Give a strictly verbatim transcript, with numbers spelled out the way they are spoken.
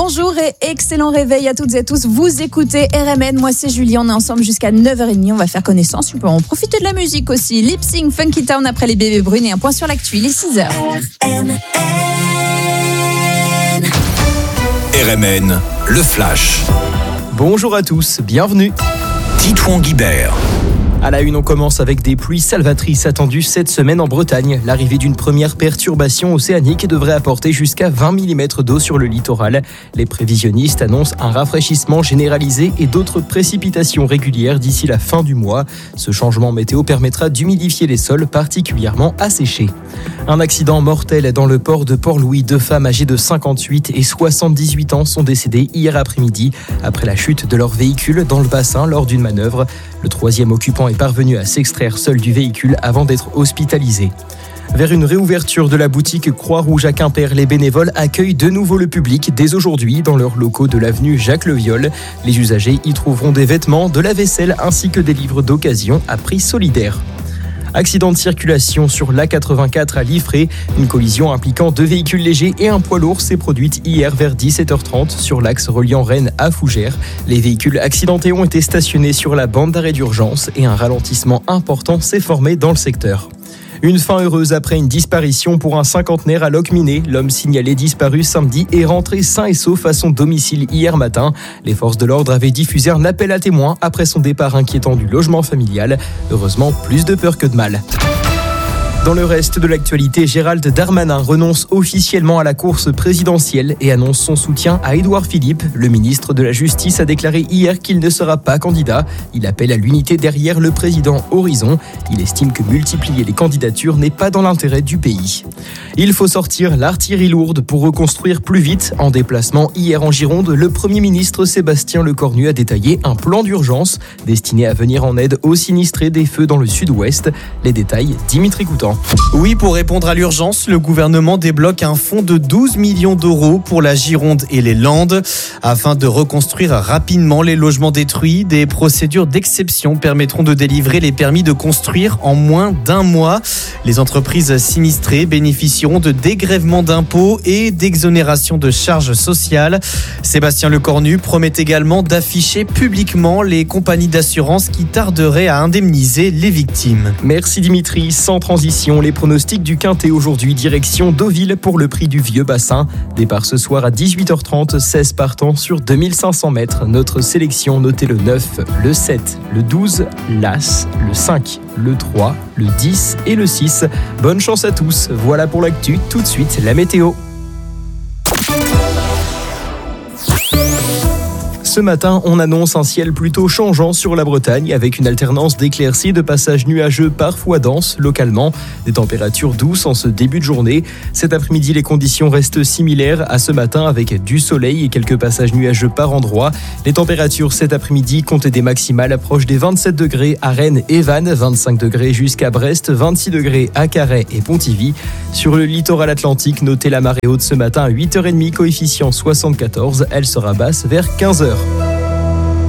Bonjour et excellent réveil à toutes et à tous. Vous écoutez R M N, moi c'est Julie, on est ensemble jusqu'à neuf heures trente. On va faire connaissance, on peut en profiter de la musique aussi. Lip Sync, Funky Town après les bébés brunes et un point sur l'actu, il est six heures. R M N, le Flash. Bonjour à tous, bienvenue. Titouan Guibert. À la une, on commence avec des pluies salvatrices attendues cette semaine en Bretagne. L'arrivée d'une première perturbation océanique devrait apporter jusqu'à vingt millimètres d'eau sur le littoral. Les prévisionnistes annoncent un rafraîchissement généralisé et d'autres précipitations régulières d'ici la fin du mois. Ce changement météo permettra d'humidifier les sols particulièrement asséchés. Un accident mortel dans le port de Port-Louis. Deux femmes âgées de cinquante-huit et soixante-dix-huit ans sont décédées hier après-midi après la chute de leur véhicule dans le bassin lors d'une manœuvre. Le troisième occupant est parvenu à s'extraire seul du véhicule avant d'être hospitalisé. Vers une réouverture de la boutique Croix-Rouge à Quimper, les bénévoles accueillent de nouveau le public dès aujourd'hui dans leurs locaux de l'avenue Jacques-Le-Viol. Les usagers y trouveront des vêtements, de la vaisselle ainsi que des livres d'occasion à prix solidaire. Accident de circulation sur l'A quatre-vingt-quatre à Liffré. Une collision impliquant deux véhicules légers et un poids lourd s'est produite hier vers dix-sept heures trente sur l'axe reliant Rennes à Fougères. Les véhicules accidentés ont été stationnés sur la bande d'arrêt d'urgence et un ralentissement important s'est formé dans le secteur. Une fin heureuse après une disparition pour un cinquantenaire à Locminé. L'homme signalé disparu samedi est rentré sain et sauf à son domicile hier matin. Les forces de l'ordre avaient diffusé un appel à témoins après son départ inquiétant du logement familial. Heureusement, plus de peur que de mal. Dans le reste de l'actualité, Gérald Darmanin renonce officiellement à la course présidentielle et annonce son soutien à Édouard Philippe. Le ministre de la Justice a déclaré hier qu'il ne sera pas candidat. Il appelle à l'unité derrière le président Horizon. Il estime que multiplier les candidatures n'est pas dans l'intérêt du pays. Il faut sortir l'artillerie lourde pour reconstruire plus vite. En déplacement hier en Gironde, le Premier ministre Sébastien Lecornu a détaillé un plan d'urgence destiné à venir en aide aux sinistrés des feux dans le sud-ouest. Les détails, Dimitri Coutan. Oui, pour répondre à l'urgence, le gouvernement débloque un fonds de douze millions d'euros pour la Gironde et les Landes. Afin de reconstruire rapidement les logements détruits, des procédures d'exception permettront de délivrer les permis de construire en moins d'un mois. Les entreprises sinistrées bénéficieront de dégrèvements d'impôts et d'exonérations de charges sociales. Sébastien Lecornu promet également d'afficher publiquement les compagnies d'assurance qui tarderaient à indemniser les victimes. Merci Dimitri, sans transition. Les pronostics du Quintet aujourd'hui, direction Deauville pour le prix du Vieux Bassin. Départ ce soir à dix-huit heures trente, seize partants sur deux mille cinq cents mètres. Notre sélection, notez le neuf, le sept, le douze, l'As, le cinq, le trois, le dix et le six. Bonne chance à tous. Voilà pour l'actu. Tout de suite, la météo. Ce matin, on annonce un ciel plutôt changeant sur la Bretagne avec une alternance d'éclaircies et de passages nuageux parfois denses localement. Des températures douces en ce début de journée. Cet après-midi, les conditions restent similaires à ce matin avec du soleil et quelques passages nuageux par endroit. Les températures cet après-midi comptent des maximales approches des vingt-sept degrés à Rennes et Vannes, vingt-cinq degrés jusqu'à Brest, vingt-six degrés à Carhaix et Pontivy. Sur le littoral atlantique, notez la marée haute ce matin à huit heures trente, coefficient soixante-quatorze. Elle sera basse vers quinze heures.